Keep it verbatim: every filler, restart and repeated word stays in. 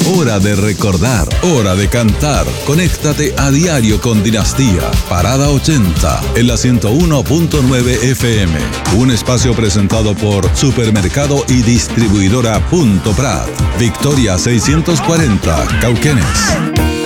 hora de recordar, hora de cantar. Conéctate a diario con Dinastía, Parada ochenta, en la ciento uno punto nueve F M. Un espacio presentado por Supermercado y Distribuidora Punto Prat. Victoria seiscientos cuarenta, Cauquenes.